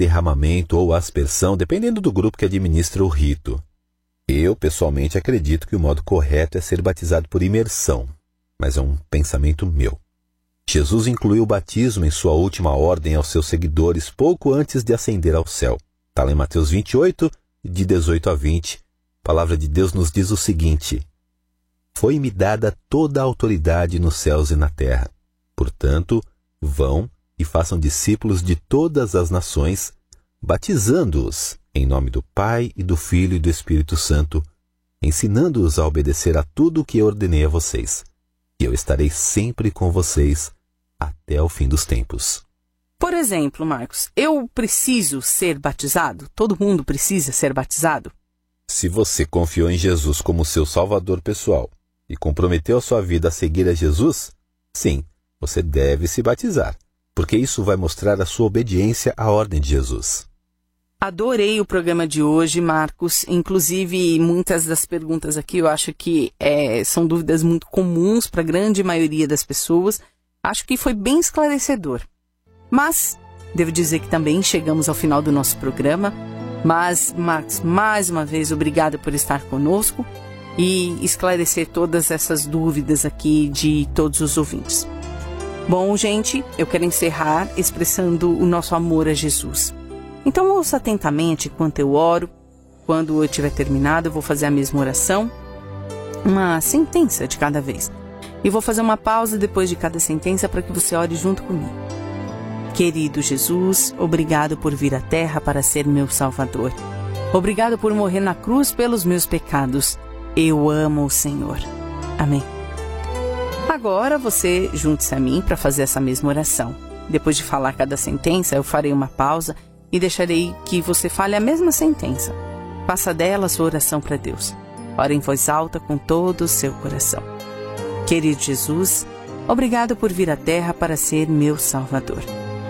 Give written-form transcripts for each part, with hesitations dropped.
derramamento ou aspersão, dependendo do grupo que administra o rito. Eu, pessoalmente, acredito que o modo correto é ser batizado por imersão, mas é um pensamento meu. Jesus incluiu o batismo em sua última ordem aos seus seguidores pouco antes de ascender ao céu. Está lá em Mateus 28, de 18 a 20. A palavra de Deus nos diz o seguinte: Foi-me dada toda a autoridade nos céus e na terra. Portanto, vão e façam discípulos de todas as nações, batizando-os em nome do Pai e do Filho e do Espírito Santo, ensinando-os a obedecer a tudo o que eu ordenei a vocês. E eu estarei sempre com vocês até o fim dos tempos. Por exemplo, Marcos, eu preciso ser batizado? Todo mundo precisa ser batizado? Se você confiou em Jesus como seu salvador pessoal e comprometeu a sua vida a seguir a Jesus, sim, você deve se batizar, porque isso vai mostrar a sua obediência à ordem de Jesus. Adorei o programa de hoje, Marcos. Inclusive, muitas das perguntas aqui eu acho que são dúvidas muito comuns para a grande maioria das pessoas. Acho que foi bem esclarecedor. Mas, devo dizer que também chegamos ao final do nosso programa. Mas, Marcos, mais uma vez, obrigada por estar conosco e esclarecer todas essas dúvidas aqui de todos os ouvintes. Bom, gente, eu quero encerrar expressando o nosso amor a Jesus. Então ouça atentamente enquanto eu oro. Quando eu tiver terminado, eu vou fazer a mesma oração, uma sentença de cada vez. E vou fazer uma pausa depois de cada sentença para que você ore junto comigo. Querido Jesus, obrigado por vir à Terra para ser meu Salvador. Obrigado por morrer na cruz pelos meus pecados. Eu amo o Senhor. Amém. Agora você junte-se a mim para fazer essa mesma oração. Depois de falar cada sentença, eu farei uma pausa e deixarei que você fale a mesma sentença. Faça dela a sua oração para Deus. Ore em voz alta com todo o seu coração. Querido Jesus, obrigado por vir à Terra para ser meu Salvador.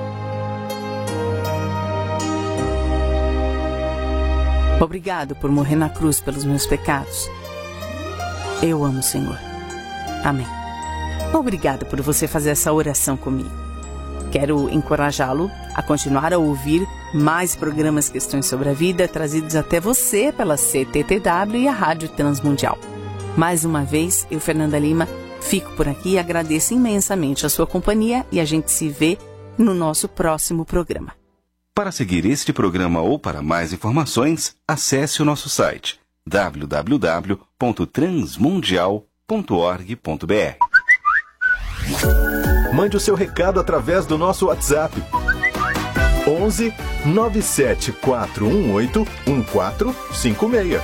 Obrigado por morrer na cruz pelos meus pecados. Eu amo o Senhor. Amém. Obrigado por você fazer essa oração comigo. Quero encorajá-lo a continuar a ouvir mais programas Questões sobre a Vida trazidos até você pela CTTW e a Rádio Transmundial. Mais uma vez, eu, Fernanda Lima, fico por aqui e agradeço imensamente a sua companhia e a gente se vê no nosso próximo programa. Para seguir este programa ou para mais informações, acesse o nosso site www.transmundial.org.br. Mande o seu recado através do nosso WhatsApp 11 97418 1456.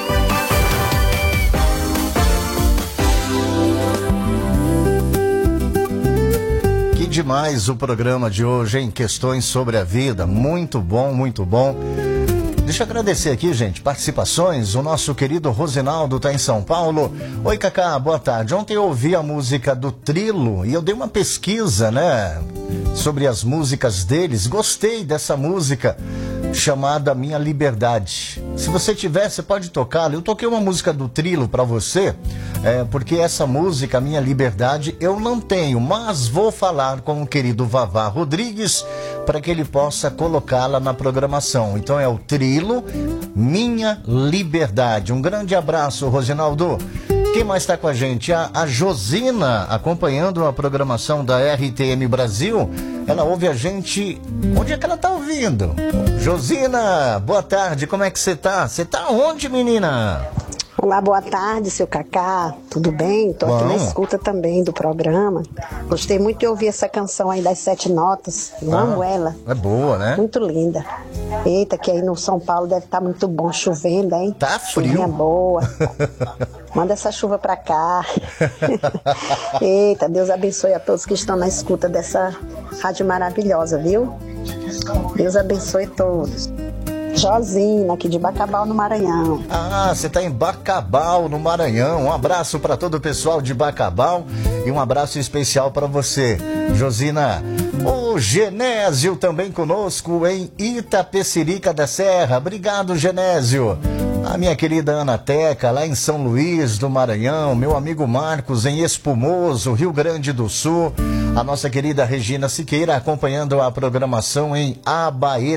Que demais o programa de hoje, hein? Questões sobre a vida. Muito bom, muito bom. Deixa eu agradecer aqui, gente, participações. O nosso querido Rosinaldo está em São Paulo. Oi, Cacá, boa tarde. Ontem eu ouvi a música do Trilo e eu dei uma pesquisa, né, sobre as músicas deles. Gostei dessa música chamada Minha Liberdade. Se você tiver, você pode tocá-la. Eu toquei uma música do Trilo para você, porque essa música, Minha Liberdade, eu não tenho, mas vou falar com o querido Vavá Rodrigues para que ele possa colocá-la na programação. Então é o Trilo, Minha Liberdade. Um grande abraço, Rosinaldo. Quem mais está com a gente? A Josina, acompanhando a programação da RTM Brasil. Ela ouve a gente... Onde é que ela está ouvindo? Josina, boa tarde, como é que você está? Você está onde, menina? Olá, boa tarde, seu Cacá. Tudo bem? Estou aqui na escuta também do programa. Gostei muito de ouvir essa canção aí das 7 notas. Eu amo ela. É boa, né? Muito linda. Eita, que aí no São Paulo deve estar muito bom, chovendo, hein? Tá frio. Chuvinha boa. Manda essa chuva pra cá. Eita, Deus abençoe a todos que estão na escuta dessa rádio maravilhosa, viu? Deus abençoe todos. Josina, aqui de Bacabal, no Maranhão. Ah, você está em Bacabal, no Maranhão. Um abraço para todo o pessoal de Bacabal e um abraço especial para você, Josina. O Genésio também conosco em Itapecerica da Serra. Obrigado, Genésio. A minha querida Ana Teca, lá em São Luís do Maranhão. Meu amigo Marcos, em Espumoso, Rio Grande do Sul. A nossa querida Regina Siqueira, acompanhando a programação em Abaeté.